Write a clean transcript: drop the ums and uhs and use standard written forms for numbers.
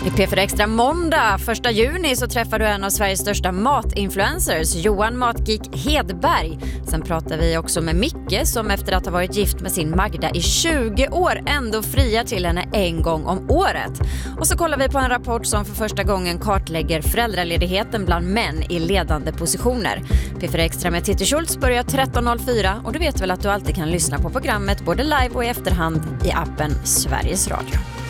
I P4 Extra måndag 1 juni så träffar du en av Sveriges största matinfluencers, Johan Matgeek Hedberg. Sen pratar vi också med Micke som efter att ha varit gift med sin Magda i 20 år ändå friar till henne en gång om året. Och så kollar vi på en rapport som för första gången kartlägger föräldraledigheten bland män i ledande positioner. P4 Extra med Titti Schultz börjar 13.04 och du vet väl att du alltid kan lyssna på programmet både live och i efterhand i appen Sveriges Radio.